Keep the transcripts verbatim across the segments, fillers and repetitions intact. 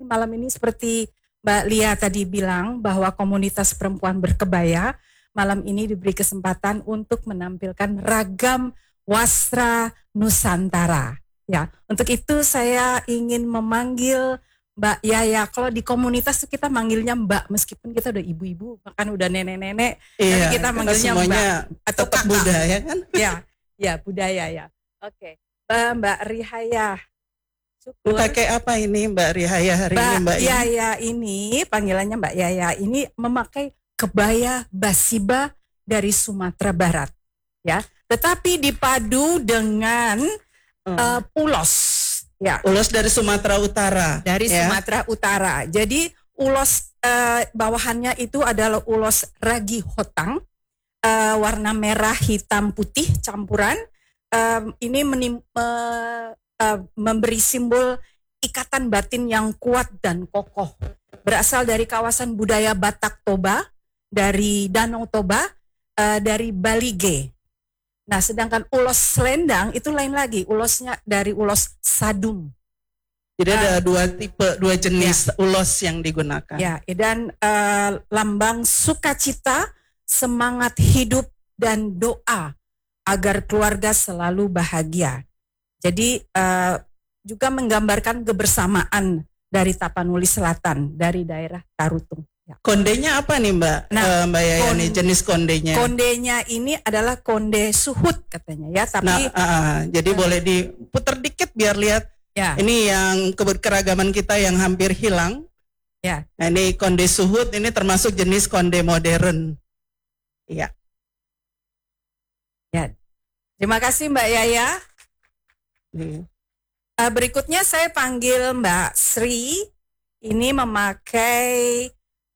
malam ini seperti Mbak Lia tadi bilang bahwa komunitas perempuan berkebaya malam ini diberi kesempatan untuk menampilkan ragam wastra Nusantara. Ya, untuk itu saya ingin memanggil Mbak Yaya. Kalau di komunitas kita manggilnya Mbak, meskipun kita udah ibu-ibu, bahkan udah nenek-nenek, iya, tapi kita manggilnya Mbak atau tetap kakak. Budaya kan? Ya, ya budaya ya. Oke, Mbak Mbak Rihaya. Syukur. Pakai apa ini Mbak Rihaya hari Mbak ini Mbak Yaya ini, panggilannya Mbak Yaya ini memakai kebaya basiba dari Sumatera Barat, ya. Tetapi dipadu dengan hmm. uh, ulos. Ya. Ulos dari Sumatera Utara. Dari ya. Sumatera Utara. Jadi ulos uh, bawahannya itu adalah ulos ragi hotang, uh, warna merah, hitam, putih campuran. Uh, ini menim, uh, uh, memberi simbol ikatan batin yang kuat dan kokoh. Berasal dari kawasan budaya Batak Toba, dari Danau Toba, uh, dari Balige. Nah, sedangkan ulos selendang itu lain lagi, ulosnya dari ulos sadung. Jadi uh, ada dua tipe, dua jenis ya. Ulos yang digunakan. Ya, dan uh, lambang sukacita, semangat hidup dan doa agar keluarga selalu bahagia. Jadi uh, juga menggambarkan kebersamaan dari Tapanuli Selatan, dari daerah Tarutung. Ya. Kondenya apa nih Mbak? Nah, uh, Mbak Yaya kon- nih jenis kondenya? Kondenya ini adalah konde suhut katanya ya, tapi nah, uh, jadi uh, boleh diputar dikit biar lihat. Ya. Ini yang keberagaman kita yang hampir hilang. Ya. Nah, ini konde suhut, ini termasuk jenis konde modern. Iya. Ya. Terima kasih Mbak Yaya. Iya. Uh, berikutnya saya panggil Mbak Sri. Ini memakai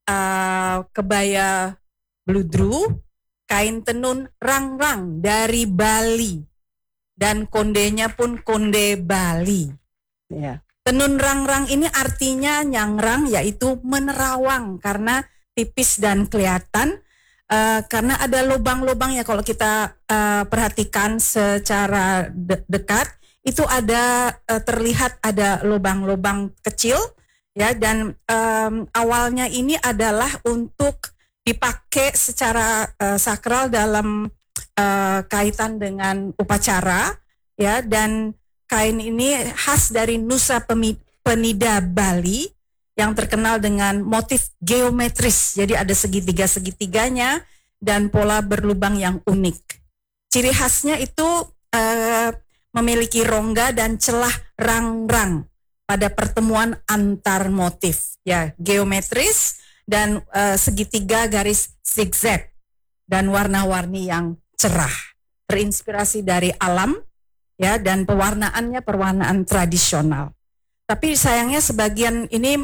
Uh, kebaya bludru, kain tenun rang-rang dari Bali, dan kondenya pun konde Bali. Ya. Tenun rang-rang ini artinya nyangrang, yaitu menerawang karena tipis dan kelihatan, uh, karena ada lubang-lubang ya kalau kita uh, perhatikan secara de- dekat itu ada uh, terlihat ada lubang-lubang kecil. Ya, dan um, awalnya ini adalah untuk dipakai secara uh, sakral dalam uh, kaitan dengan upacara, ya, dan kain ini khas dari Nusa Penida Bali yang terkenal dengan motif geometris, jadi ada segitiga-segitiganya dan pola berlubang yang unik. Ciri khasnya itu uh, memiliki rongga dan celah rang-rang pada pertemuan antar motif, ya, geometris dan uh, segitiga garis zigzag dan warna-warni yang cerah, terinspirasi dari alam, ya, dan pewarnaannya perwarnaan tradisional. Tapi sayangnya sebagian ini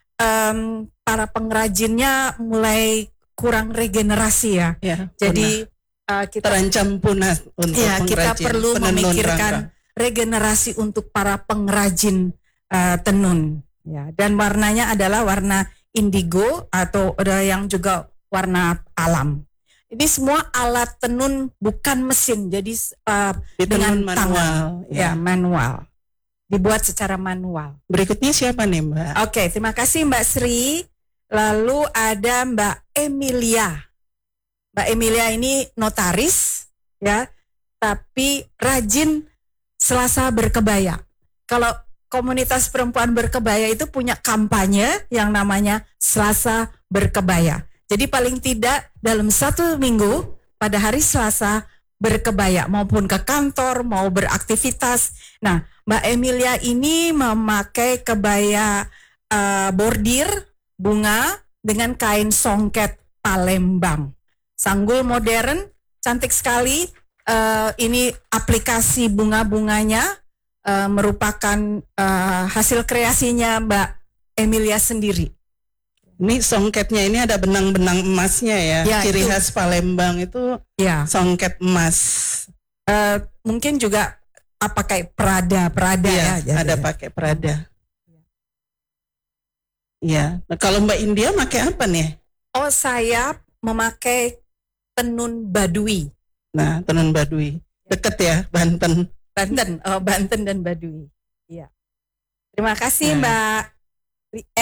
um, para pengrajinnya mulai kurang regenerasi ya, ya jadi uh, kita terancam punah untuk ya, kita perlu memikirkan rangka. regenerasi untuk para pengrajin Uh, tenun, ya, dan warnanya adalah warna indigo atau ada yang juga warna alam. Ini semua alat tenun bukan mesin, jadi uh, dengan manual, tangan, ya. ya, manual, dibuat secara manual. Berikutnya siapa nih Mbak? Oke, terima kasih Mbak Sri. Lalu ada Mbak Emilia. Mbak Emilia ini notaris, ya, tapi rajin Selasa berkebaya. Kalau komunitas perempuan berkebaya itu punya kampanye yang namanya Selasa Berkebaya. Jadi paling tidak dalam satu minggu pada hari Selasa berkebaya maupun ke kantor mau beraktivitas. Nah, Mbak Emilia ini memakai kebaya uh, bordir bunga dengan kain songket Palembang. Sanggul modern, cantik sekali. Uh, ini aplikasi bunga-bunganya. Uh, merupakan uh, hasil kreasinya Mbak Emilia sendiri. Ini songketnya ini ada benang-benang emasnya ya, ya ciri itu, khas Palembang itu ya. Songket emas. Uh, mungkin juga apa pakai Prada, Prada ya, ya. Ada pakai Prada. Ya, nah, kalau Mbak India pakai apa nih? Oh, saya memakai tenun Baduy. Nah, tenun Baduy, deket ya, Banten. Banten, oh, Banten dan Baduy. Iya. Terima kasih, nah. Mbak